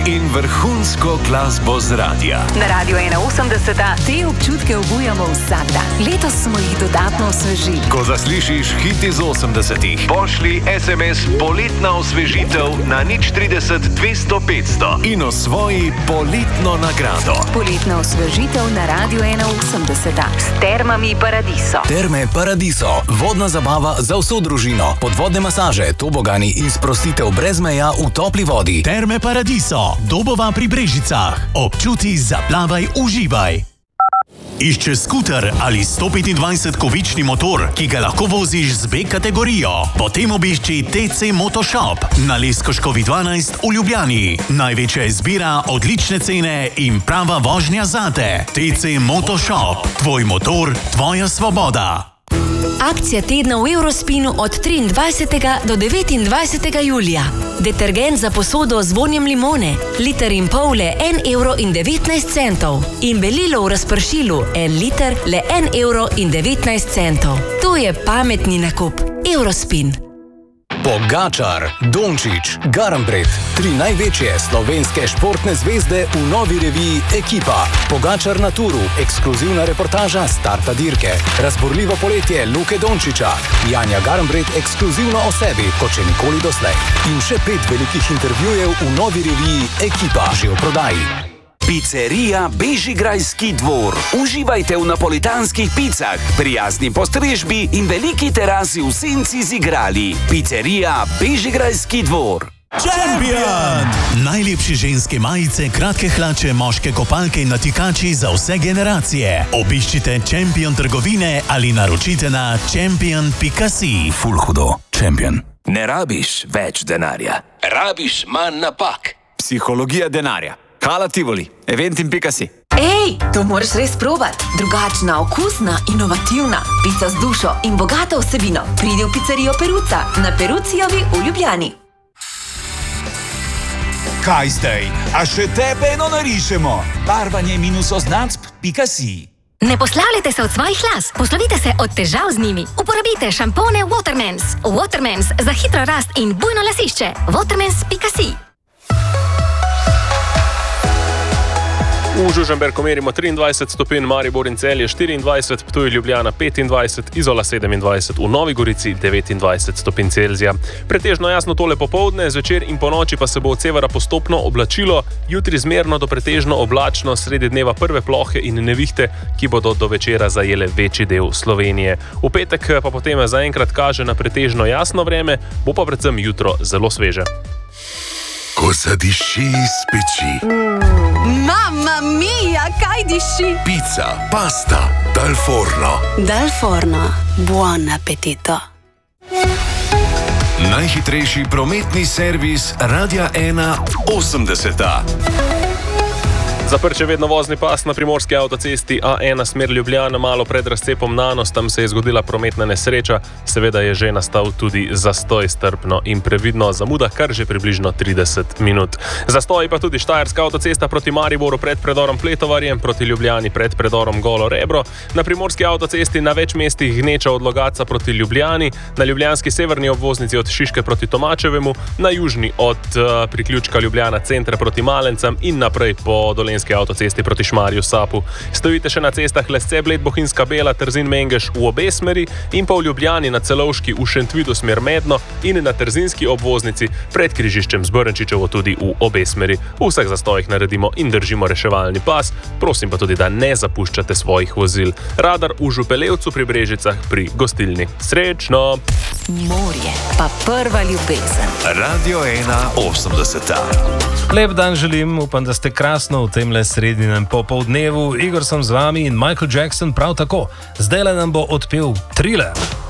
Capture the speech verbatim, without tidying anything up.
in vrhunsko glasbo z radia. Na Radiu ena osemdeset te občutke obujamo vsak dan. Letos smo jih dodatno osvežili. Ko zaslišiš hit iz osemdesetih, pošli es em es Poletna osvežitev na nič trideset dvesto petsto in osvoji poletno nagrado. Poletna osvežitev na Radiu ena osemdeset s Termami Paradiso. Terme Paradiso. Vodna zabava za vso družino. Podvodne masaže, tobogani in sprostitev brez meja v topli vodi. Terme Paradiso. Dobova pri Brežicah. Občuti, zaplavaj, uživaj. Iščeš skuter ali sto petindvajset kovični motor, ki ga lahko voziš z B kategorijo? Potem obišči T C Motoshop na Leskoškovi dvanajst v Ljubljani. Največja izbira, odlične cene in prava vožnja zate. T C Motoshop. Tvoj motor, tvoja svoboda. Akcija tedna v Eurospinu od triindvajsetega do devetindvajsetega julija. Detergent za posodo z vonjem limone, liter in pol le en evro in devetnajst centov. In belilo v razpršilu, en liter le en evro in devetnajst centov. To je pametni nakup. Eurospin. Pogačar, Dončić, Garnbret, tri največje slovenske športne zvezde v novi reviji Ekipa. Pogačar na turu, ekskluzivna reportaža starta dirke. Razborljivo poletje Luke Dončića, Janja Garnbret ekskluzivno o sebi, kot še nikoli doslej. In še pet velikih intervjujev v novi reviji Ekipa, že v prodaji. Pizzerija Bežigrajski dvor. Uživajte v napolitanskih picah, prijazni postrežbi in veliki terasi v senci z igrali. Pizzerija Bežigrajski dvor. Champion! Najlepše ženske majice, kratke hlače, moške kopalke in natikači za vse generacije. Obiščite Champion trgovine ali naročite na champion pika si. Ful hudo. Champion. Ne rabiš več denarja. Rabiš manj napak. Psihologija denarja. Hala Tivoli, eventim pika si. Ej, to moraš res probat. Drugačna, okusna, inovativna. Pica z dušo in bogato vsebino. Pridi v pizzerijo Peruca na Perucijovi v Ljubljani. Kaj zdaj? A še tebe eno narišemo? Barvanje minus oznacb pika si. Ne poslavljajte se od svojih las, poslovite se od težav z njimi. Uporabite šampone Watermans. Watermans za hitro rast in bujno lasišče. Watermans pika si. V Žužemberku merimo triindvajset stopinj, Maribor in Celje štiriindvajset, Ptuj, Ljubljana petindvajset, Izola sedemindvajset, v Novi Gorici devetindvajset stopinj Celzija. Pretežno jasno tole popoldne, zvečer in ponoči pa se bo od severa postopno oblačilo, jutri zmerno do pretežno oblačno, sredi dneva prve plohe in nevihte, ki bodo do večera zajele večji del Slovenije. V petek pa potem zaenkrat kaže na pretežno jasno vreme, bo pa predvsem jutro zelo sveže. Ko zadiši iz peči. Mamma mia, kaj diši? Pizza, pasta, dal forno. Dal forno, buon appetito. Najhitrejši prometni servis Radia ena osemdeset. Zaprt še vedno vozni pas na primorski avtocesti A ena smer Ljubljana, malo pred razcepom Nanos, tam se je zgodila prometna nesreča, seveda je že nastal tudi zastoj, strpno in previdno, zamuda kar že približno trideset minut. Zastoj pa tudi štajerska avtocesta proti Mariboru pred predorom Pletovarjem, proti Ljubljani pred predorom Golo Rebro, na primorski avtocesti na več mestih gneča od Logatca proti Ljubljani, na ljubljanski severni obvoznici od Šiške proti Tomačevemu, na južni od uh, priključka Ljubljana centra proti Malencam in naprej po Dolenski avtocesti proti Šmarju Sapu. Stojite še na cestah Lesce, Bled, Bohinjska Bela, Trzin, Mengeš v obe smeri in pa v Ljubljani na Celovški v Šentvidu smer Medno in na Trzinski obvoznici pred križiščem Zbrnčičevo tudi v obe smeri. V vseh zastojih naredimo in držimo reševalni pas, prosim pa tudi, da ne zapuščate svojih vozil. Radar v Župelevcu pri Brežicah pri gostilni. Srečno! Morje, pa prva ljubezen. Radio ena osemdeset. Lep dan želim, upam, da ste krasno v temle sredinem popoldnevu. Igor sem z vami in Michael Jackson prav tako. Zdajle nam bo odpel Thriller.